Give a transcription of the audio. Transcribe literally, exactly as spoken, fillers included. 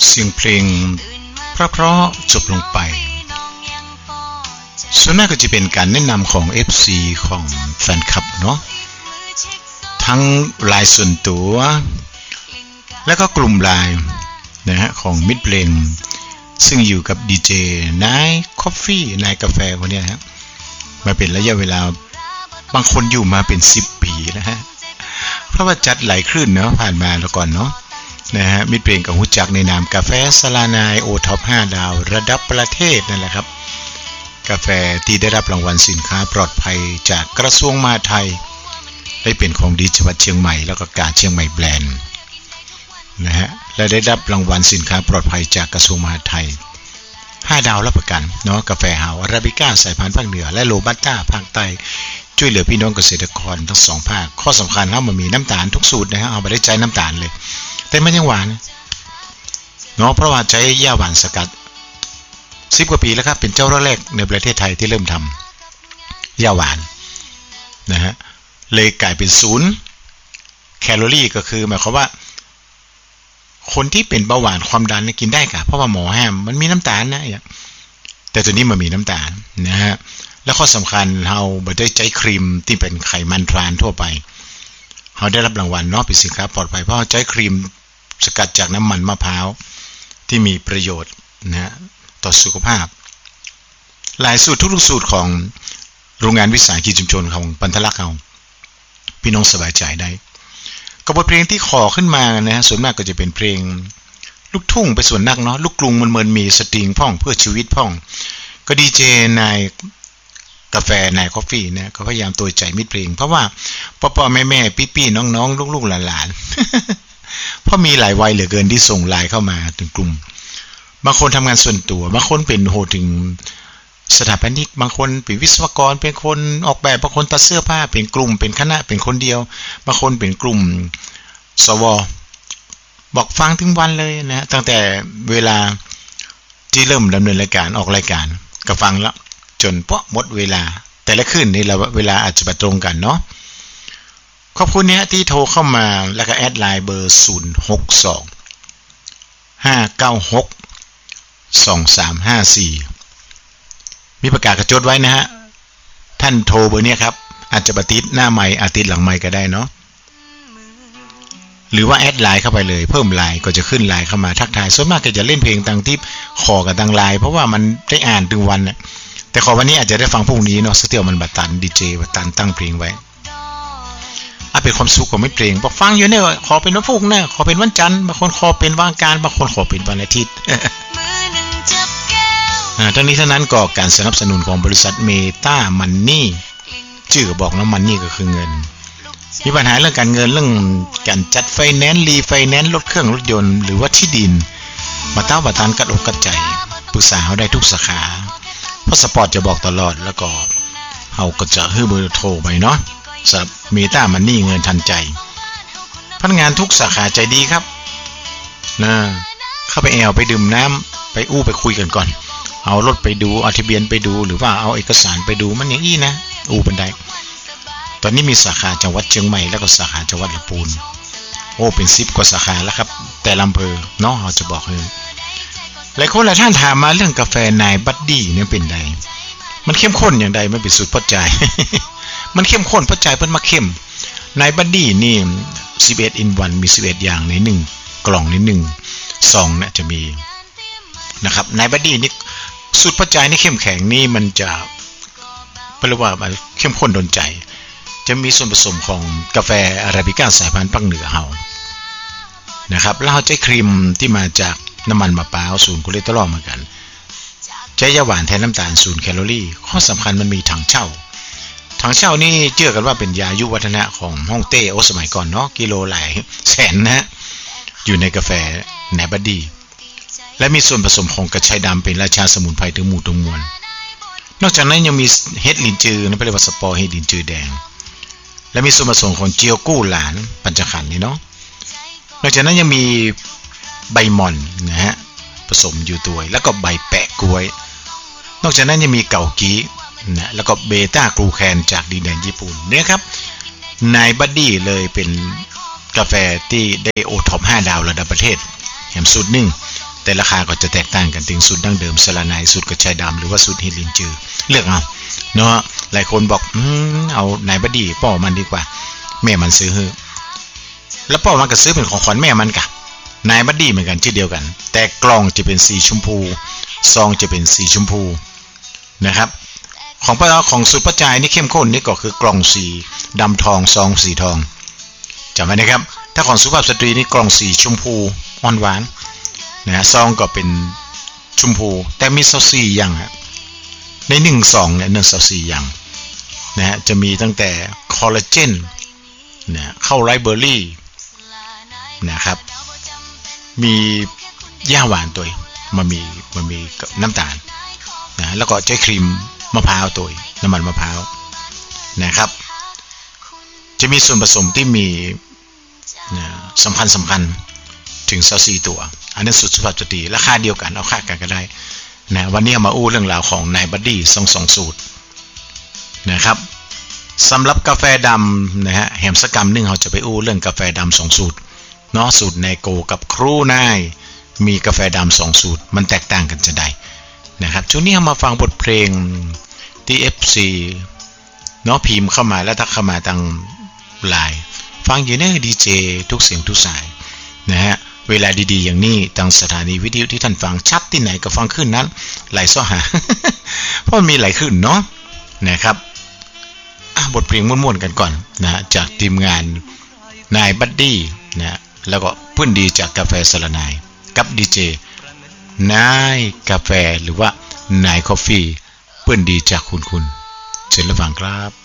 เสียงเพลงเพราะๆจบลงไปส่วนมากก็จะเป็นการแนะนำของ เอฟ ซี ของแฟนคลับเนาะทั้งไลน์ส่วนตัวและก็กลุ่มไลน์นะฮะของมิตรเพลงซึ่งอยู่กับดีเจนายคอฟฟี่นายกาแฟคนนี้ฮะมาเป็นระยะเวลาบางคนอยู่มาเป็นสิบปีนะฮะเพราะว่าจัดหลายคลื่นเนาะผ่านมาแล้วก่อนเนาะนะฮะมิตรเพลงกับหูจักในนามกาแฟสลานายโอท็อปห้าดาวระดับประเทศนั่นแหละครับกาแฟที่ได้รับรางวัลสินค้าปลอดภัยจากกระทรวงมหาดไทยได้เป็นของดีจังหวัดเชียงใหม่แล้วก็การเชียงใหม่แบรนด์นะฮะและได้รับรางวัลสินค้าปลอดภัยจากกระทรวงมหาดไทยห้าดาวรับประกันเนาะกาแฟเฮาอาราบิก้าสายพันธุ์ภาคเหนือและโรบัสต้าภาคใต้ช่วยเหลือพี่น้องเกษตรกรทั้งสองภาคข้อสำคัญเฮามันมีน้ำตาลทุกสูตรนะฮะเอาไปได้ใจน้ำตาลเลยแต่มันยังหวานเนาะเพราะว่าใช้หญ้าหวานสกัดสิบกว่าปีแล้วครับเป็นเจ้าแรกในประเทศไทยที่เริ่มทำหญ้าหวานนะฮะเลยกลายเป็นศูนย์แคลอรี่ก็คือหมายความว่าคนที่เป็นเบาหวานความดันกินได้ค่ะเพราะว่าหมอห้ามมันมีน้ำตาลนะแต่ตัวนี้มันมีน้ำตาลนะฮะแล้วข้อสำคัญเราไม่ได้ใช้ครีมที่เป็นไขมันทรานทั่วไปเราได้รับรางวัลเนาะเป็นสินค้าปลอดภัยเพราะใช้ครีมสกัดจากน้ำมันมะพร้าวที่มีประโยชน์นะต่อสุขภาพหลายสูตรทุกๆสูตรของโรงงานวิสาหกิจชุมชนของปันทลักษณ์เราพี่น้องสบายใจได้กับบทเพลงที่ขอขึ้นมานะฮะส่วนมากก็จะเป็นเพลงลูกทุ่งไปส่วนนักเนาะลูกกรุงมันเหมือนมีสตริงพ่องเพื่อชีวิตพ่องก็ดีเจนายกาแฟนายคอฟฟี่เนี่ยก็พยายามตัวใจมิตรเพลงเพราะว่าพ่อพ่อแม่แม่พี่ๆน้องๆลูกๆหลานๆเพราะมีหลายวัยเหลือเกินที่ส่งไลน์เข้ามาถึงกลุ่มบางคนทำงานส่วนตัวบางคนเป็นโหถึงสถาปนิกบางคนเป็นวิศวกรเป็นคนออกแบบบางคนตัดเสื้อผ้าเป็นกลุ่มเป็นคณะเป็นคนเดียวบางคนเป็นกลุ่มสวบอกฟังถึงวันเลยนะตั้งแต่เวลาที่เริ่มดำเนินรายการออกรายการก็ฟังแล้วจนพอหมดเวลาแต่ละคืนนี่เราเวลาอาจจะไม่ตรงกันเนาะขอบคุณเนี่ยที่โทรเข้ามาแล้วก็แอดไลน์เบอร์ศูนย์ หก สอง ห้า เก้า หก สอง สาม ห้า สี่มีประกาศกระจดไว้นะฮะท่านโทรเบอร์นี้ครับอาจจะบัติดหน้าไมค์อาทิตย์หลังไมค์ก็ได้เนาะหรือว่าแอดไลน์เข้าไปเลยเพิ่มไลน์ก็จะขึ้นไลน์เข้ามาทักทายส่วนมากก็จะเล่นเพลงต่างที่ขอกับทางไลน์เพราะว่ามันได้อ่านถึงวันน่ะแต่ขอวันนี้อาจจะได้ฟังพรุ่งนี้เนาะสเตียวมันบัตันดีเจบัตันตั้งเพลงไว้อ่ะเป็นความสุขของมิตรเพลงบอกฟังอยู่เนี่ยขอเป็นวันพุธนะขอเป็นวันจันทร์บางคนขอเป็นวันอังคารบางคนขอเป็นวันอาทิตย์ทั้งนี้ทั้งนั้นก็การสนับสนุนของบริษัทเมตามันนี่ชื่อก็บอกแล้วมันนี่ก็คือเงินมีปัญหาเรื่องการเงินเรื่องการจัดไฟแนนซ์รีไฟแนนซ์รถเครื่องรถยนต์หรือว่าที่ดินมาต้าบัตันกัดอกกัดใจปรึกษาเขาได้ทุกสาขาเพราะสปอร์ตจะบอกตลอดแล้วก็เขาก็จะให้เบอร์โทรไปเนาะสำหรับเมตามันนี่เงินทันใจพนักงานทุกสาขาใจดีครับนะเข้าไปแอลไปดื่มน้ำไปอู้ไปคุยกันก่อนเอารถไปดูเอาทะเบียนไปดูหรือว่าเอาเอกสารไปดูมันอย่างอี้นะอู้บันไดตอนนี้มีสาขาจังหวัดเชียงใหม่แล้วก็สาขาจังหวัดลำพูนโอ้เป็นสิบกว่าสาขาแล้วครับแต่ลำเพอเนาะเราจะบอกเลยหลายคนหลายท่านถามมาเรื่องกาแฟนายบัดดี้เนี่ยเป็นไงมันเข้มข้นอย่างใดไม่เป็นสูตรพอใจ มันเข้มข้นพอใจเพิ่นมาเข้มนายบัดดี้นี่สิบเอ็ด in วันมีสิบเอ็ดอย่างในหนึ่งกล่องในหนึ่งซองเนี่ยจะมีนะครับนายบัดดี้นี่สูตรพอใจนี่เข้มแข็งนี่มันจะเรียกว่าเข้มข้นโดนใจจะมีส่วนผสมของกาแฟอาราบิก้าสายพันธุ์ภาคเหนือเฮานะครับแล้วเราใช้ครีมที่มาจากน้ำมันมะพร้าวศูนย์คอเลสเตอรอลเหมือนกันใช้ยาหวานแทนน้ำตาลศูนย์แคลอรี่ข้อสำคัญมันมีถังเช่าถังเช่านี่เชื่อกันว่าเป็นยายุวัฒนะของฮ่องเต้โอสมัยก่อนเนาะกิโลหลายแสนนะฮะอยู่ในกาแฟแนบัดดี้และมีส่วนผสมของกระชายดำเป็นราชาสมุนไพรถึงหมู่ถึงมวลนอกจากนั้นยังมีเห็ดลินจือนะเรียกว่าสปอร์เห็ดลินจือแดงและมีส่วนผสมของเจียวกู้หลานปัญจขันธ์นี่เนาะนอกจากนั้นยังมีใบหม่อนนะฮะผสมอยู่ด้วยแล้วก็ใบแปะกล้วยนอกจากนั้นยังมีเกากีนะแล้วก็เบต้ากลูแคนจากดินแดนญี่ปุ่นเนี่ยครับนายบัดดี้เลยเป็นกาแฟที่ได้โอท็อปห้าดาวระดับประเทศแถมสูตรหนึ่งแต่ราคาก็จะแตกต่างกันถึงสูตรดั้งเดิมสละไนสูตรกระชายดำหรือว่าสูตรเฮลินจือเลือกเอาเนาะหลายคนบอกอืมเอานายบดีป่อมันดีกว่าแม่มันซื้อแล้วป่อมันก็ซื้อเป็นของขวัญแม่มันกะนายบดีเหมือนกันชื่อเดียวกันแต่กล่องจะเป็นสีชมพูซองจะเป็นสีชมพูนะครับของป้าของสูตรป้าจายนี่เข้มข้นนี่ก็คือกล่องสีดำทองซองสีทองจำไว้นะครับถ้าของสุภาพสตรีนี่กล่องสีชมพูอ่อนหวานนะซองก็เป็นชมพูแต่มีซอสสี่อย่างฮะในหนึ่งซองเนี่ยหนึ่งซอสสี่อย่างนะฮะจะมีตั้งแต่คอลลาเจนนะเข้าไรเบอร์รี่นะครับมีย่าหวานตัวมันมีมันมีน้ำตาลนะแล้วก็ใช้ครีมมะพร้าวตัวน้ำมันมะพร้าวนะครับจะมีส่วนผสมที่มีนะสำคัญสำคัญถึงซอสสี่ตัวอันนั้นสุดสุภาพสตรีราคาเดียวกันเอาค่ากันก็ได้นะวันนี้มาอู้เรื่องราวของนายบัดดี้สองสองสูตรนะครับสำหรับกาแฟดำนะฮะแหมสกรรมนึงเราจะไปอู้เรื่องกาแฟดำสองสูตรเนาะสูตรไนโกกับครูนายมีกาแฟดำสองสูตรมันแตกต่างกันจะได้นะครับช่วงนี้มาฟังบทเพลงที่ เอฟ ซี เนาะพิมพ์เข้ามาแล้วทักเข้ามาทางไลน์ฟังอยู่ในดีเจทุกเสียงทุกสายนะฮะเวลาดีๆอย่างนี้ทางสถานีวิทยุที่ท่านฟังชัดที่ไหนก็ฟังขึ้นนั้นไหลซ้อหา เพราะมีไหลขึ้นเนาะนะครับบทเพลงม่วนๆกันก่อนนะจากทีมงานนายบัดดี้นะแล้วก็เพื่อนดีจากกาแฟสละนายกับดีเจนายกาแฟหรือว่านายคอฟฟี่เพื่อนดีจากคุณคุณเชิญรับฟังครับ